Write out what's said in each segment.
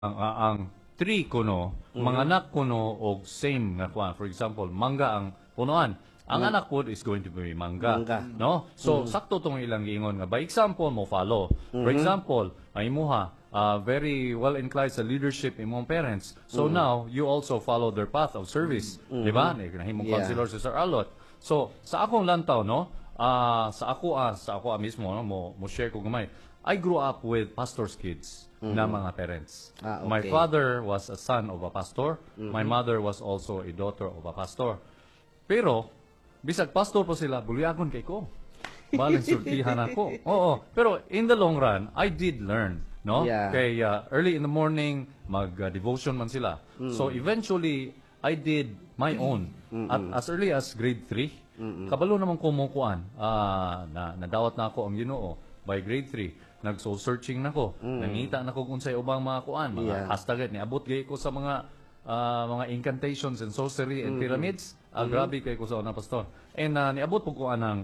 ang tree kuno, mga anak kuno og same nga kuan. For example, mangga ang punuan. Ang anak po is going to be mangga. No? So, sakto tong ilang giingon nga. By example, mo follow. For example, ay imuha, very well inclined sa leadership imong parents. So now, you also follow their path of service. Di ba? Nahimong counselor si Sir Arlot. So, sa akong lantaw, no? Sa ako mismo, no? mo share ko gamay. I grew up with pastor's kids na mga parents. Okay. My father was a son of a pastor. My mother was also a daughter of a pastor. Pero, bisag pastor po sila, buliagon kay ko. Balang sultihan ako. Oo. Pero in the long run, I did learn. No? Yeah. Kay early in the morning, mag-devotion man sila. So eventually, I did my own. At as early as grade 3, kabalo naman kumukuan. Nadawat na ako ang Ginoo. By grade 3, nag-soul searching na ko. Nangita na ko kung sa ubang mga kuan. Mga hashtag, niabot gay ko sa mga incantations and sorcery and pyramids. Grabe kay ko sa unang pastor. And niabot po ko anang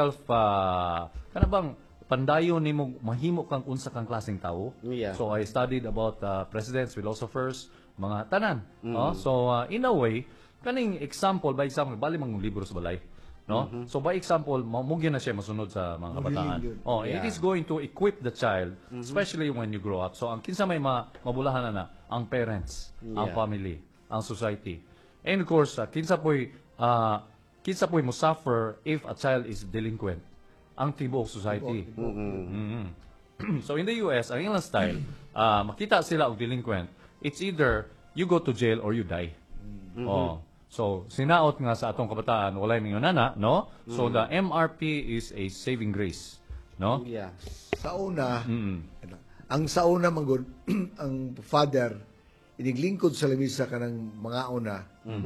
kanabang pandayon ni mo mahimo kang unsa kang klaseng tao. Yeah. So I studied about presidents, philosophers, mga tanan. So in a way, kaning example by example, bali mang libro sa balay. No? So by example, mugyan na siya masunod sa mga kabataan. It is going to equip the child, especially when you grow up. So ang kinsa may mabulahan na ang parents, ang family, ang society. And of course, kinsa po'y mo suffer if a child is delinquent. Ang tibuok society. So in the US, ang ilang style, makita sila og delinquent, it's either you go to jail or you die. So, sinaot nga sa atong kabataan, walay mingon nana, no? So, the MRP is a saving grace, no? Yeah. Sa una, ang sa una manggod, ang father, iniglingkod sa lamisa ka ng mga una,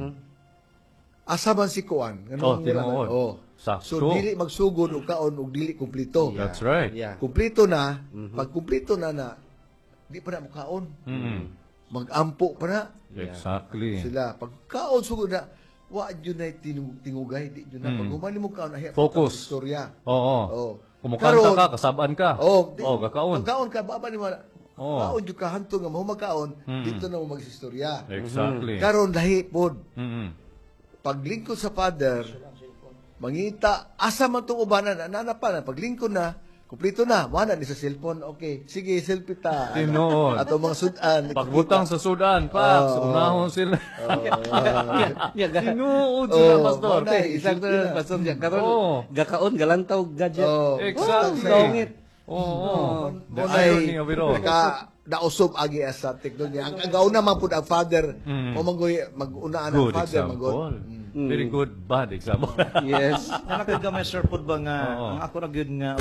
asa man si Kuan. Tinuod. Sakto. So, dili magsugod o kaon o dili kumplito. That's right. Yeah. Kumplito na, pag kumplito na, di pa na mo kaon. Mag-ampo pa na. Exactly. Sila. Pag kaon sugod na, wa yun na tingugay. Di yun na. Pag humani mo kaon, Focus. Istorya. Oo. Kumukanta ka, kasabaan ka. Kakaon. Pagkaon ka, baba ni mo. Kaon yung kahanto nga, magkaon, dito na mo magsistorya. Exactly. Karon lahi pod. Mm-hmm. Paglingkod sa father, mangita, asa man itong ubanan, nanapan, paglingkod na, kumplito na, wala ni sa cellphone, okay, sige, selfie ta. Tinuod. Ato mga sudan. Pagbutang sa sudan, unahon sila. Tinuod sila, pastor. Isang na, pastor, gakaon, galantaw, gadget. Exactly. Oo. The irony of it all. Nausob agi sa teknolohiya. Ang agaw naman po ang father, o mag-unaan ang Good father. example. Very good, bad example. Yes. Nakagamay sir pod ba nga ang ako ra gyud nga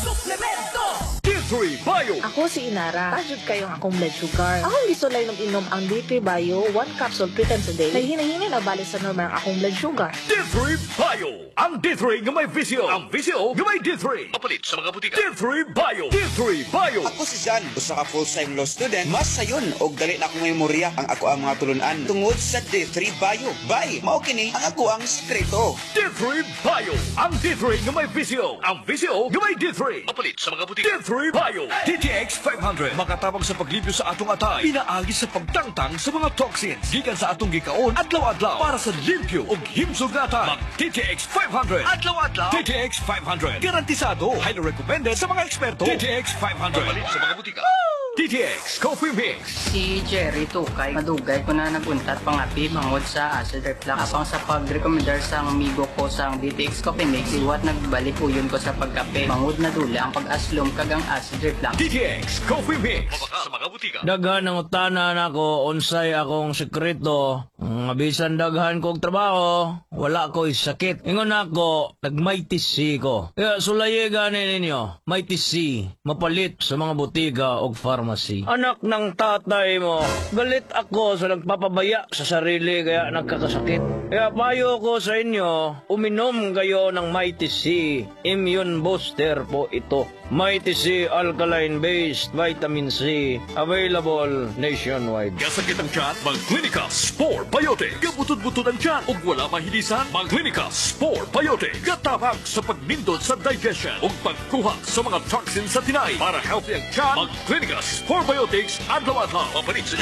D3 Bio. Ako si Inara. Tajud kayong akong blood sugar. Akong gisulay ng inom ang D3 Bio, 1 capsule 3 times a day. Nahihina-hina na balik sa normal ang akong blood sugar. D3 Bio. Ang D3 nga may visio. Ang visio nga may D3. Mapalit sa mga butika. D3 Bio. D3 Bio. Ako si Jan, usa ka full-time law student. Mas sayon og dali na akong memorya ang ako ang mga tulunan tungod sa D3 Bio. Bye, mao kini ang ako ang sekreto. D3 Bio. Ang D3 nga may visio. Ang visio nga may D3. Mapalit sa mga butika. D3 Bio. DTX 500. Makatabang sa paglibyo sa atong atay. Pinaagi sa pagtangtang sa mga toxins. Gikan sa atong gikaon adlaw-adlaw para sa limpyo ug himsog na atay. Mag DTX 500. Adlaw-adlaw. DTX 500. Garantisado. Highly recommended sa mga eksperto. DTX 500. Mapalit sa mga butika. DTX Coffee Mix. Si Jerry Tukay, madugay ko na naguntat pangapi mangod sa acid reflux. Apang sa pag-recommendar sa amigo ko sa DTX Coffee Mix, iwat nagbalik uyon ko sa pagkape. Mangod na dula ang pag-aslom kagang acid reflux. DTX Coffee Mix. Mabaka sa mga butika. Daghan ang utanan ako, unsay akong sekreto. Bisan daghan kong trabaho, wala ko sakit. Ingon ako, nagmighty C ko. Kaya sulaye gani ninyo, mighty C, mapalit sa mga butika o pharmacy. Anak ng tatay mo, galit ako sa nagpapabaya sa sarili kaya nagkakasakit. Kaya payo ko sa inyo, uminom kayo ng mighty C, immune booster po ito. Mighty C Alkaline-based Vitamin C, available nationwide. Kasakit ang tiyan, mag-Clinica Spore Biotic. Kabutod-butod ang tiyan ug wala mahilisan, mag-Clinica Spore Biotic. Katabang sa pagnindot sa digestion ug pagkuha sa mga toxins sa tinay. Para healthy ang tiyan, mag-Clinica Spore Biotics adlaw-adlaw. Mapalit sa